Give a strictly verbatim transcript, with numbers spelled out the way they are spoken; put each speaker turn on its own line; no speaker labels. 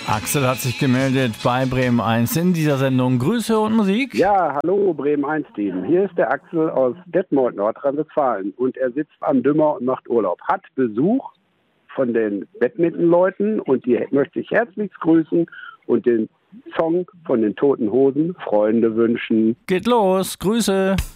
Axel hat sich gemeldet bei Bremen eins in dieser Sendung. Grüße und Musik.
Ja, hallo Bremen eins Team. Hier ist der Axel aus Detmold, Nordrhein-Westfalen. Und er sitzt am Dümmer und macht Urlaub. Hat Besuch von den Badmintonleuten und die möchte ich herzlich grüßen und den Song von den Toten Hosen Freunde wünschen.
Geht los, Grüße.